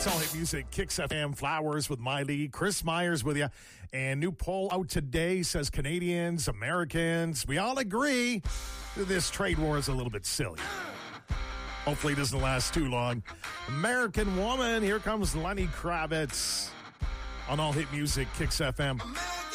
It's All Hit Music, Kicks FM, Flowers with Miley, Chris Myers with you. And new poll out today says Canadians, Americans, we all agree that this trade war is a little bit silly. Hopefully it doesn't last too long. American Woman, here comes Lenny Kravitz on All Hit Music, Kicks FM.